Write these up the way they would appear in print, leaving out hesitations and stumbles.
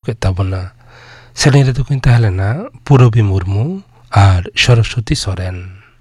पे ताबना सेरें रे दुकिन ताहलेना पूरबी मुर्मू और सरस्वती सोरेन।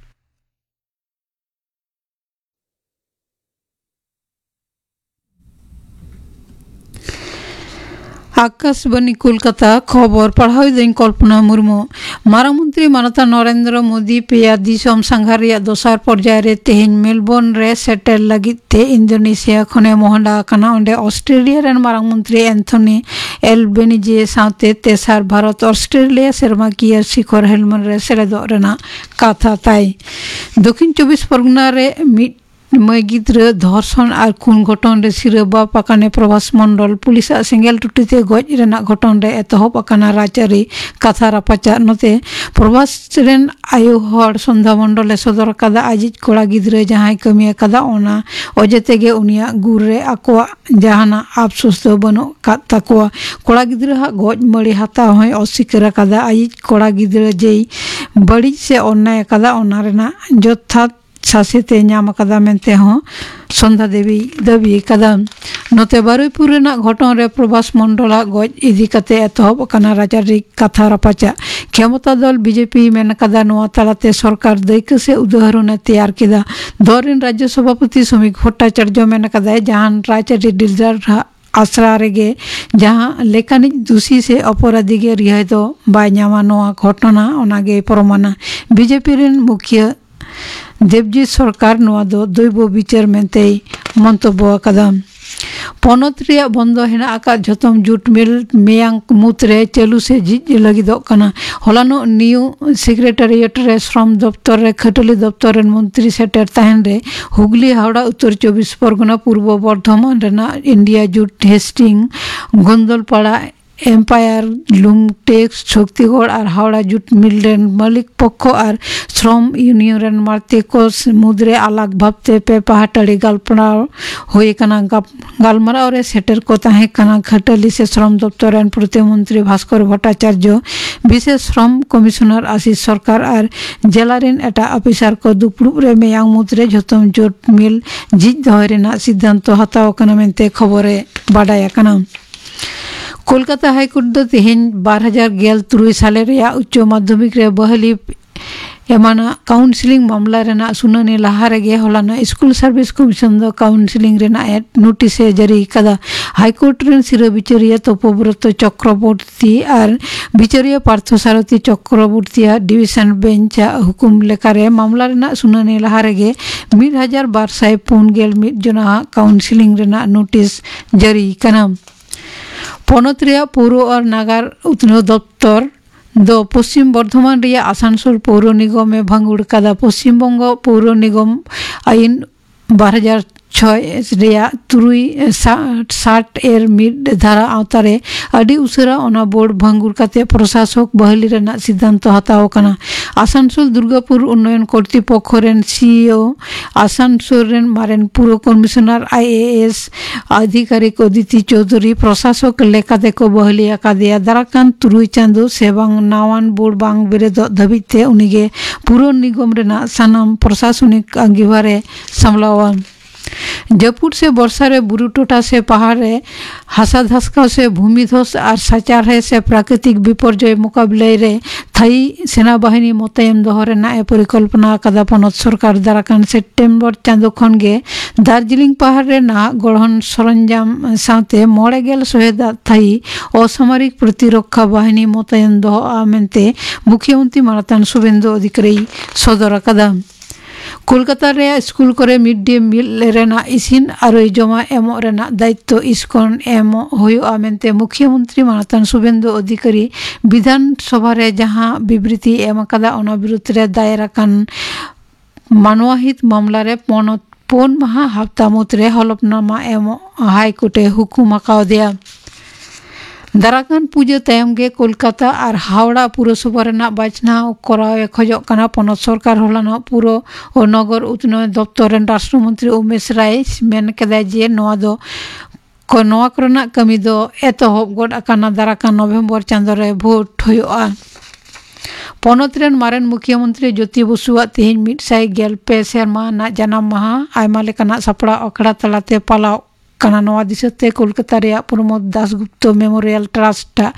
आकाशवाणी कोलकाता खबर पढ़ाई दिन कल्पना मुर्मू। मारांग मंत्री मानता नरेंद्र मोदी पेया दिसम संघार रिया दोसार पर्याय रे तेहेन मेलबोर्न रे सेटेल लगिते इंडोनेशिया खने मोहंडा आकाना ओंडे ऑस्ट्रेलिया रेन मारांग मंत्री एंथनी एल्बेनिजे साथे तेसार भारत ऑस्ट्रेलिया सेरमाकिया शिखर हेलमन रे सेलेदो रेना काथा ताई। दक्षिण 24 परगना रे मई गिद्रा धर्षण और खून घटन रे सिरबा पाकाने प्रभास मंडल पुलिस सेंगेल टुटीते गज रेना घटन रे एतहब आकाना राजआरी कथा रापाचा नते प्रभास रेन आयु हर संध्या मंडले सदर कादा आजिज कोड़ा गिद्रा जहां कमिया कादा ओना अजे तेगे उनिया गुर रे आकोआ जहाना अफसोस दो बनो ताकोआ कोड़ा गिद्रा गज मड़ी हाता होय अस्वीकार कादा आजिज कोड़ा गिद्रा जेई बड़ी से अन्याय कादा ओना रेना यथार्थ शासिते नाम कदा मेंते हो संध्या देवी दाबी कदा नोते बारुईपुर रेना घटन रे प्रभास मंडला गज इदी कते एतहब काना राजारी कथा रापाचा क्षमता दल बीजेपी मेन कदा नोआ तालाते सरकार दैक से उदाहरण तैयार किदा दौरिन राज्य सभापति श्रमिक भट्टाचार्य मेन कदा जहां राजआरी डिलर आश्रा रेगे जहां लेखानिक दोषी से अपराधी के रिहाई दो बाय नामा नोआ घटना ओनागे परमाना बीजेपी रेन मुखिया देवजीत सरकार नोआ दो दैव विचार मेंते मंतब्य कदम पनत रिया बंद हेना आका झतम जूट मिल मेयांग मुतरे चालू से जिज लगिदो कना हलानो न्यू सेक्रेटारिएट रे श्रम दफ्तर रे खटली दफ्तर रे मंत्री सेटर ताहन रे हुगली हावड़ा उत्तर 24 परगना पूर्व Bardhaman Raina India jute Hasting गोंदलपाड़ा empire लुमटेक्स Shaktigarh और हावड़ा जूट मिल रेन मालिक पक्ष और श्रम यूनियन रेन मारते को मुद्रे अलग भावते पे पहाटाड़ी गालपड़ाव होए कना गालमराव रे सेटर को ताहे कना खटली से श्रम दफ्तर रेन प्रतिमंत्री भास्कर भट्टाचार्य विशेष श्रम कमिश्नर आशीष सरकार और जिला रेन एटा अफिसार को दुपुड़ रे मेयांग मुद्रे झतम जूट मिल जिज दहय रेना सिद्धांत हताव कना मेंते खबरे बाडाय कना। कोलकाता हाईकोर्ट दो तेहेन 2013 साले रेया उच्च माध्यमिक रे बहाली एमाना काउंसिलिंग मामला रेना सुनानी लहा रेगे हलाना स्कूल सर्विस कमीशन दो काउंसिलिंग रेना नोटिस जारी कदा हाईकोर्ट रेन सिरा बिचारिया तपोव्रत चक्रवर्ती और बिचारिया पार्थसारथी चक्रवर्ती डिविशन बेंच हुकुम लेकारे मामला रेना सुनानी लहा रेगे 1241 जना काउंसिलिंग रेना नोटिस जारी कना। पनत रिया पौर और नागर उत्तनव दफ्तर दो पश्चिम बर्धमान रिया आसानसोल पौर निगम में भांगुड़ कदा पश्चिम बंग पौर निगम आईन 2006 रिया 60 एर मिड धारा आवतारे अडी उसरा ओना बोर्ड भांगुड़ काते प्रशासक बहाली रेना सिद्धांत हताव कना। आसानसोल दुर्गापुर उन्नयन कर्तृपक्ष रेन सीईओ आसानसोल रेन मारेन पुर कमिश्नर आईएएस आधिकारिक अदिति चौधरी प्रशासक लेखाते को बहाली आकादेया दाराकान 3 चांदो सेबांग नावान बोर्ड बांग बेरेद धबिते उनिगे पुर निगम रेना सानाम प्रशासनिक अंगीभारे सामलावा। जयपुर से वर्षा रे बुरु टोटा से पहाड़ रे हासा धसकाव से भूमिध्वस और साचार से प्राकृतिक विपर्यय मुकाबले रे थाई सेना बाहिनी मोतायम दोहरे ना परिकल्पना कदा पनत सरकार दाराकान सेप्टेम्बर चांदो खन गे दार्जिलिंग पहाड़ रे ना गढ़न सरंजाम साथे 9 सहेदा थाई असामरिक प्रतिरक्षा बाहिनी मोतायम दोह मेंते मुख्यमंत्री मानतान शुभेंदु अधिकारी सदर कदा। कोलकाता रे स्कूल करे मिड डे मील रेना इसिन और जमा एमो रेना दायित्व इस्कन एमो होयो मेंते मुख्यमंत्री मानतान शुभेंदु अधिकारी विधानसभा रे जहां विबृति एम कदा ओना विरुद्ध रे दायर कान मानवाहित मामला रे पोन महा हफ्ता मुद्रे हलफनामा एमो हाईकोर्टे हुकुम आकाव दिया। दाराकान पूजा तायम गे कोलकाता और हावड़ा पुरसभा रेना बाछनाव करावे खोजोग कना पनत सरकार हलाना पुर और नगर उन्नयन दफ्तर रेन राष्ट्रमंत्री उमेश राय मेन केदा जे नोआ दो नोआ करना कमी दो एतहब गड आकाना दाराकान नवेम्बर चांदो रे भोट होयोआ। पनत रेन मारेन मुख्यमंत्री ज्योति बसुआ तेहेन 115 सेरमा ना जनाम माहा आयमा लेकाना सापड़ा अखड़ा तलाते पालाव कना नवा दिसते कोलकाता रे प्रमोद दासगुप्त मेमोरियल ट्रस्ट